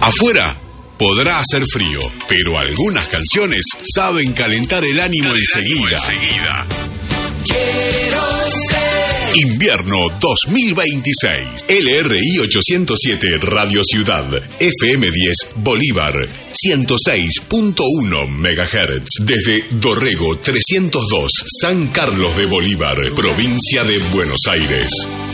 Afuera podrá hacer frío, pero algunas canciones saben calentar el ánimo enseguida. Quiero ser Invierno 2026. LRI 807 Radio Ciudad. FM 10 Bolívar. 106.1 MHz. Desde Dorrego 302, San Carlos de Bolívar, provincia de Buenos Aires.